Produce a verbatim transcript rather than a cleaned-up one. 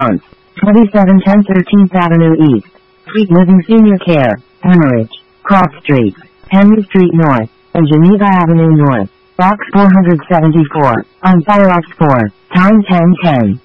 twenty-seven ten thirteenth Avenue East. Sweet Living Senior Care, Hemorrhage, Cross Street, Henry Street North, and Geneva Avenue North. Box four seventy-four, on Firefox four, time ten ten.